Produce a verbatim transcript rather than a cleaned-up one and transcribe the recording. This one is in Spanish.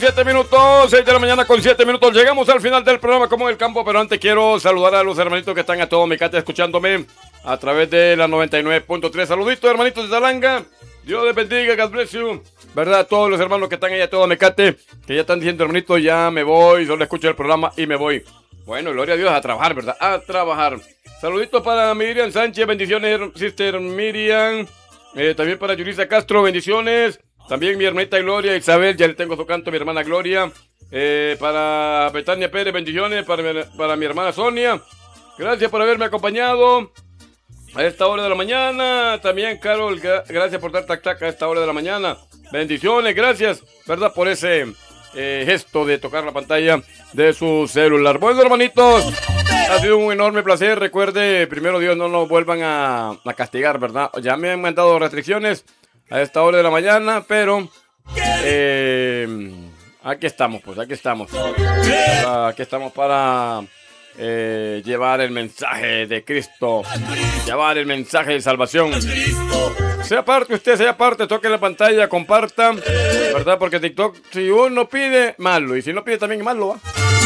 Siete minutos, seis de la mañana con siete minutos. Llegamos al final del programa como el campo, pero antes quiero saludar a los hermanitos que están a todo Mecate escuchándome a través de la noventa y nueve punto tres. Saluditos, hermanitos de Salanga. Dios les bendiga, God bless you. ¿Verdad? Todos los hermanos que están ahí a todo Mecate, que ya están diciendo, hermanito, ya me voy, solo escucho el programa y me voy. Bueno, gloria a Dios, a trabajar, ¿verdad? A trabajar. Saluditos para Miriam Sánchez, bendiciones, Sister Miriam. Eh, también para Yurisa Castro, bendiciones. También mi hermanita Gloria Isabel, ya le tengo su canto, mi hermana Gloria. Eh, para Betania Pérez, bendiciones. Para mi, para mi hermana Sonia. Gracias por haberme acompañado a esta hora de la mañana. También, Carol, gracias por dar tac tac a esta hora de la mañana. Bendiciones, gracias, ¿verdad? Por ese eh, gesto de tocar la pantalla de su celular. Bueno, hermanitos, ha sido un enorme placer. Recuerde, primero Dios, no nos vuelvan a, a castigar, ¿verdad? Ya me han mandado restricciones a esta hora de la mañana, pero eh, aquí estamos, pues aquí estamos. Aquí estamos para eh, llevar el mensaje de Cristo, llevar el mensaje de salvación. Sea parte usted, sea parte, toque la pantalla, comparta, ¿verdad? Porque TikTok, si uno pide, malo, y si no pide también, malo, ¿va?